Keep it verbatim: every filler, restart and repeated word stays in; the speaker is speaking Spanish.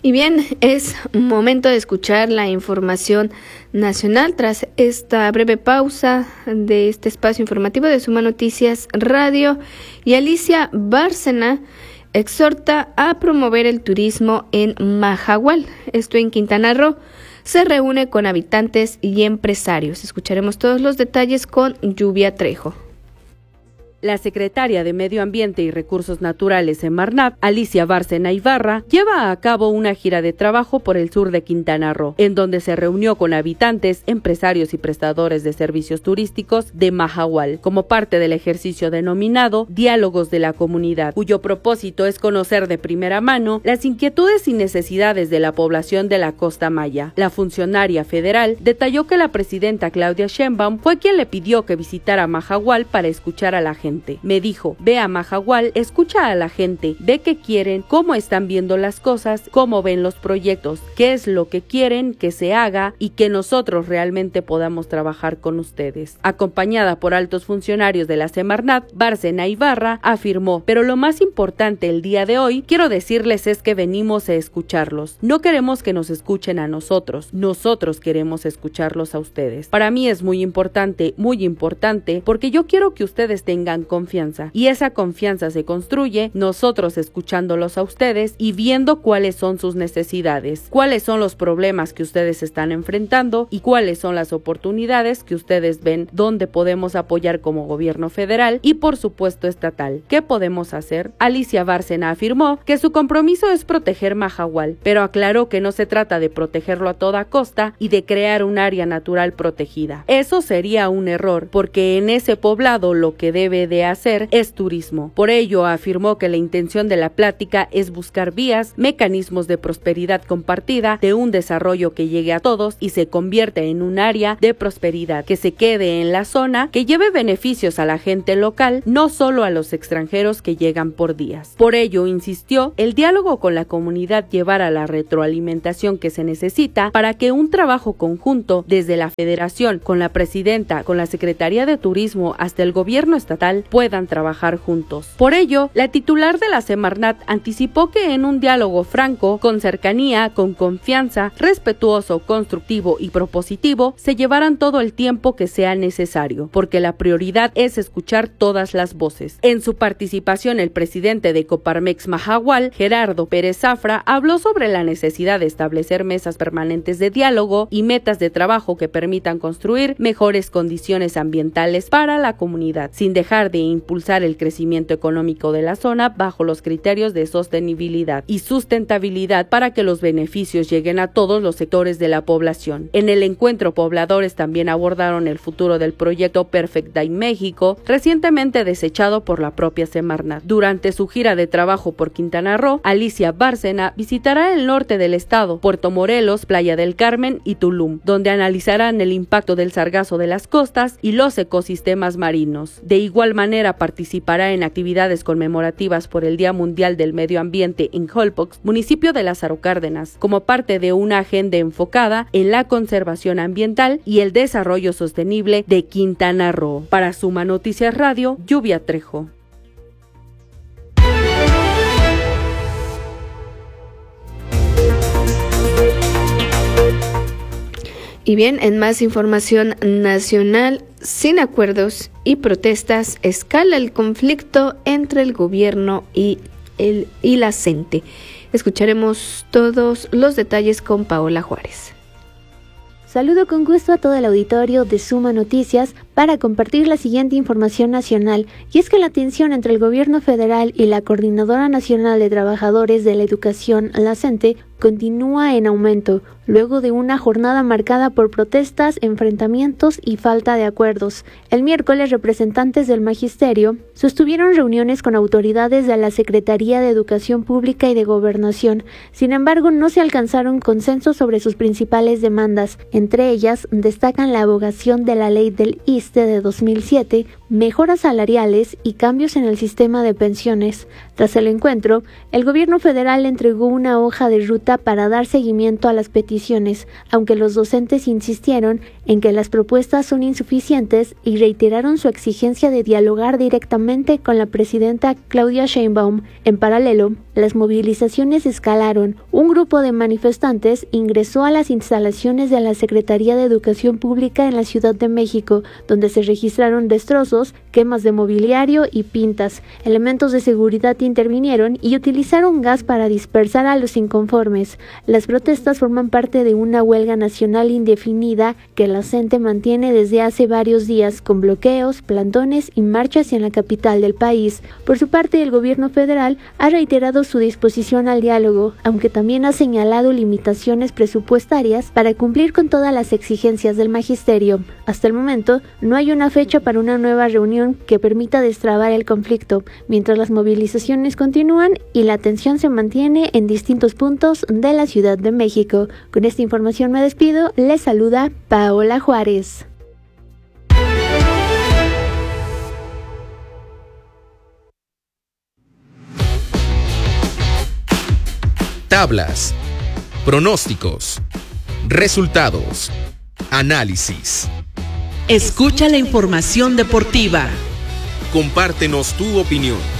Y bien, es momento de escuchar la información nacional tras esta breve pausa de este espacio informativo de Suma Noticias Radio. Y Alicia Bárcena exhorta a promover el turismo en Mahahual, esto en Quintana Roo. Se reúne con habitantes y empresarios. Escucharemos todos los detalles con Lluvia Trejo. La secretaria de Medio Ambiente y Recursos Naturales Semarnat, Alicia Bárcena Ibarra, lleva a cabo una gira de trabajo por el sur de Quintana Roo, en donde se reunió con habitantes, empresarios y prestadores de servicios turísticos de Mahahual, como parte del ejercicio denominado Diálogos de la Comunidad, cuyo propósito es conocer de primera mano las inquietudes y necesidades de la población de la Costa Maya. La funcionaria federal detalló que la presidenta Claudia Sheinbaum fue quien le pidió que visitara Mahahual para escuchar a la gente. Me dijo, ve a Mahahual, escucha a la gente, ve qué quieren, cómo están viendo las cosas, cómo ven los proyectos, qué es lo que quieren que se haga y que nosotros realmente podamos trabajar con ustedes. Acompañada por altos funcionarios de la Semarnat, Bárcena Ibarra afirmó, pero lo más importante el día de hoy, quiero decirles es que venimos a escucharlos. No queremos que nos escuchen a nosotros, nosotros queremos escucharlos a ustedes. Para mí es muy importante, muy importante, porque yo quiero que ustedes tengan confianza, y esa confianza se construye nosotros escuchándolos a ustedes y viendo cuáles son sus necesidades, cuáles son los problemas que ustedes están enfrentando y cuáles son las oportunidades que ustedes ven donde podemos apoyar como gobierno federal y por supuesto estatal. ¿Qué podemos hacer? Alicia Bárcena afirmó que su compromiso es proteger Mahahual, pero aclaró que no se trata de protegerlo a toda costa y de crear un área natural protegida. Eso sería un error, porque en ese poblado lo que debe de hacer es turismo. Por ello, afirmó que la intención de la plática es buscar vías, mecanismos de prosperidad compartida, de un desarrollo que llegue a todos y se convierta en un área de prosperidad, que se quede en la zona, que lleve beneficios a la gente local, no solo a los extranjeros que llegan por días. Por ello, insistió, el diálogo con la comunidad llevará la retroalimentación que se necesita para que un trabajo conjunto desde la Federación, con la Presidenta, con la Secretaría de Turismo hasta el gobierno estatal puedan trabajar juntos. Por ello, la titular de la Semarnat anticipó que en un diálogo franco, con cercanía, con confianza, respetuoso, constructivo y propositivo, se llevarán todo el tiempo que sea necesario, porque la prioridad es escuchar todas las voces. En su participación, el presidente de Coparmex Mahahual, Gerardo Pérez Zafra, habló sobre la necesidad de establecer mesas permanentes de diálogo y metas de trabajo que permitan construir mejores condiciones ambientales para la comunidad, sin dejar de impulsar el crecimiento económico de la zona bajo los criterios de sostenibilidad y sustentabilidad para que los beneficios lleguen a todos los sectores de la población. En el encuentro, pobladores también abordaron el futuro del proyecto Perfect Day México, recientemente desechado por la propia Semarnat. Durante su gira de trabajo por Quintana Roo, Alicia Bárcena visitará el norte del estado, Puerto Morelos, Playa del Carmen y Tulum, donde analizarán el impacto del sargazo de las costas y los ecosistemas marinos. De igual manera participará en actividades conmemorativas por el Día Mundial del Medio Ambiente en Holbox, municipio de Lázaro Cárdenas, como parte de una agenda enfocada en la conservación ambiental y el desarrollo sostenible de Quintana Roo. Para Suma Noticias Radio, Lluvia Trejo. Y bien, en más información nacional, sin acuerdos y protestas, escala el conflicto entre el gobierno y, el, y la CENTE. Escucharemos todos los detalles con Paola Juárez. Saludo con gusto a todo el auditorio de Suma Noticias para compartir la siguiente información nacional, y es que la tensión entre el gobierno federal y la Coordinadora Nacional de Trabajadores de la Educación, la CENTE, continúa en aumento, luego de una jornada marcada por protestas, enfrentamientos y falta de acuerdos. El miércoles, representantes del magisterio sostuvieron reuniones con autoridades de la Secretaría de Educación Pública y de Gobernación. Sin embargo, no se alcanzaron consensos sobre sus principales demandas. Entre ellas, destacan la abogación de la ley del I S este de dos mil siete, mejoras salariales y cambios en el sistema de pensiones. Tras el encuentro, el gobierno federal entregó una hoja de ruta para dar seguimiento a las peticiones, aunque los docentes insistieron en que las propuestas son insuficientes y reiteraron su exigencia de dialogar directamente con la presidenta Claudia Sheinbaum. En paralelo, las movilizaciones escalaron. Un grupo de manifestantes ingresó a las instalaciones de la Secretaría de Educación Pública en la Ciudad de México, donde se registraron destrozos, quemas de mobiliario y pintas. Elementos de seguridad intervinieron y utilizaron gas para dispersar a los inconformes. Las protestas forman parte de una huelga nacional indefinida que la C E N T E mantiene desde hace varios días, con bloqueos, plantones y marchas en la capital del país. Por su parte, el gobierno federal ha reiterado su disposición al diálogo, aunque también ha señalado limitaciones presupuestarias para cumplir con todas las exigencias del magisterio. Hasta el momento, no hay una fecha para una nueva reunión que permita destrabar el conflicto, mientras las movilizaciones continúan y la tensión se mantiene en distintos puntos de la Ciudad de México. Con esta información me despido, les saluda Paola Juárez. Tablas, pronósticos, resultados, análisis. Escucha la información deportiva. Compártenos tu opinión.